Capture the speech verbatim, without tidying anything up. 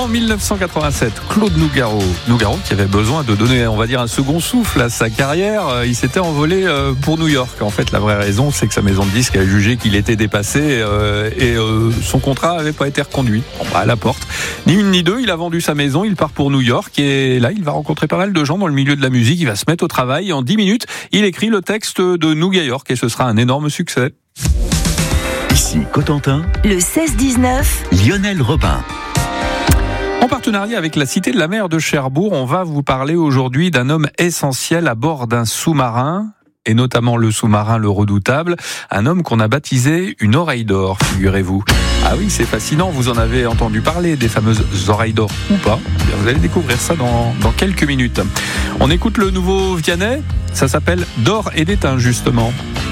en dix-neuf cent quatre-vingt-sept, Claude Nougaro, Nougaro qui avait besoin de donner, on va dire, un second souffle à sa carrière, il s'était envolé pour New York. En fait, la vraie raison, c'est que sa maison de disques a jugé qu'il était dépassé euh, et euh, son contrat n'avait pas été reconduit. Bon, bah, à la porte. Ni une ni deux, il a vendu sa maison, il part pour New York et là, il va rencontrer pas mal de gens dans le milieu de la musique. Il va se mettre au travail et en dix minutes, il écrit le texte de Nouga York et ce sera un énorme succès. Ici Cotentin, le seize dix-neuf, Lionel Robin. En partenariat avec la Cité de la Mer de Cherbourg, on va vous parler aujourd'hui d'un homme essentiel à bord d'un sous-marin, et notamment le sous-marin Le Redoutable, un homme qu'on a baptisé une oreille d'or, figurez-vous. Ah oui, c'est fascinant, vous en avez entendu parler, des fameuses oreilles d'or ou pas. Bien, vous allez découvrir ça dans, dans quelques minutes. On écoute le nouveau Vianney, ça s'appelle D'or et d'étain justement.